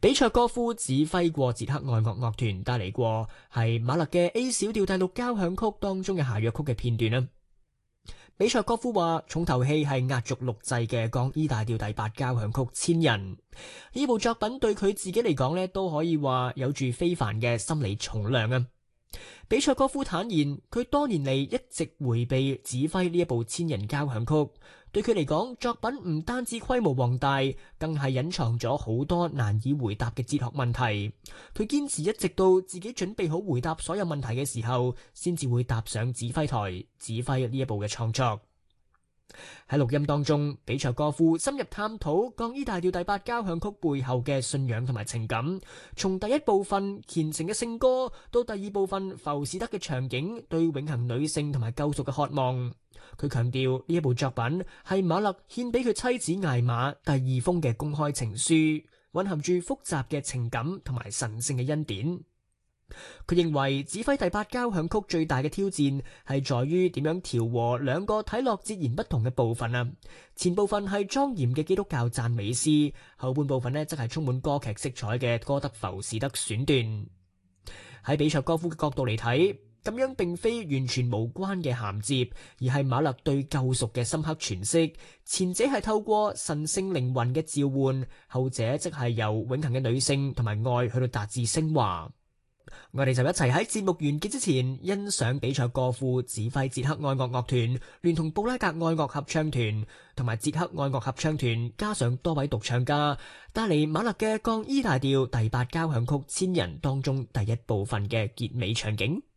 比卓哥夫指揮過捷克愛樂樂團，帶嚟過係馬勒嘅 A 小調第六交響曲當中嘅下樂曲嘅片段啦。比卓哥夫話重頭戲係壓軸錄製嘅降 E 大調第八交響曲《千人》，呢部作品對佢自己嚟講呢都可以話有住非凡嘅心理重量啊。比卓哥夫坦言，佢多年嚟一直迴避指揮呢一部千人交響曲，對佢嚟講，作品唔單止規模宏大，更係隱藏咗好多難以回答嘅哲學問題。佢堅持一直到自己準備好回答所有問題嘅時候，先至會踏上指揮台，指揮呢一部嘅創作。喺錄音當中，比卓哥夫深入探討降 E 大調第八交響曲背後嘅信仰同埋情感，從第一部分虔誠嘅聖歌到第二部分浮士德嘅場景對永恆女性同埋救贖嘅渴望。佢強調呢一部作品係馬勒獻俾佢妻子艾瑪第二封嘅公開情書，蘊含住複雜嘅情感同埋神聖嘅恩典。佢認為指揮第八交響曲最大嘅挑戰係在於點樣調和兩個睇落截然不同嘅部分啊。前部分係莊嚴嘅基督教讚美詩，後半部分呢則係充滿歌劇色彩嘅哥德浮士德選段。喺比卓哥夫嘅角度嚟睇，咁樣並非完全無關嘅銜接，而係馬勒對救贖嘅深刻詮釋。前者係透過神聖靈魂嘅召喚，後者則係由永恆嘅女性同埋愛去到達至升華。我哋就一齊喺節目完結之前欣賞比卓哥夫指揮捷克愛樂樂團，聯同布拉格愛樂合唱團同埋捷克愛樂合唱團，加上多位獨唱家，帶嚟馬勒嘅降 E 大調第八交響曲《千人》當中第一部分嘅結尾場景。